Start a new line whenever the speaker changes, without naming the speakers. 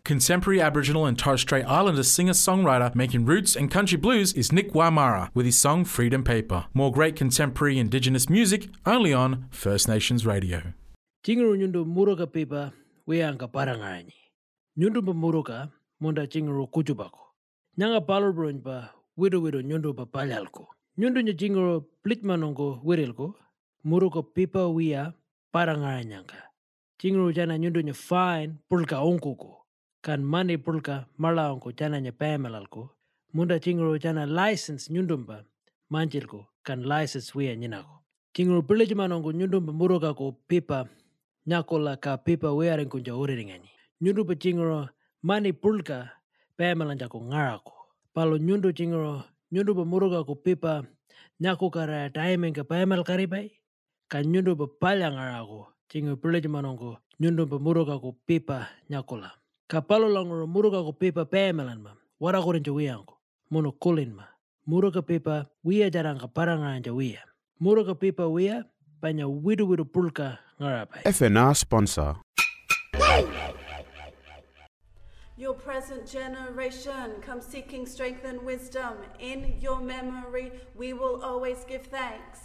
Contemporary Aboriginal and Torres Strait Islander singer-songwriter making roots and country blues is Nick Waimara with his song Freedom Paper. More great contemporary Indigenous music only on First Nations Radio.
Chingru nyundu muroka pipa weanga parangani. Nyundu ba muroka munda chingru kujubako. Nyanga palor bronpa wido nyundu ba palyalko. Nyundu nya chingru plitmanongo wirilko muroka pipa wea paranganyanga. Chingru jana nyundu nya fine pulka onkuko. Kan mani pulka marla onko jana nya pamelalko. Munda chingru jana license nyundumba manchilko kan license wea nyinako. Chingru pilijmanongo nyundumba muroka ko pipa nyakola ka pipa wearing kunja uriringani. Nyundu pa chingro mani pulka pamalanja ko ngarako. Palo nyundu chingro nyundu pa muruga ko pipa nyako kara timing ka pamal karibai. Ka nyundu pa palya ngarako. Chingro prileji manongo nyundu pa muruga ko pipa nyakola. Ka palo langro muruga ko pipa pamalan ma. Wara ko rinja wiyanko. Mono kulin ma. Muruga pipa wia jarang ka paranganja wia. Muruga pipa wia panya widu pulka ngarapai.
FNR sponsor.
Your present generation come seeking strength and wisdom. In your memory we will always give thanks.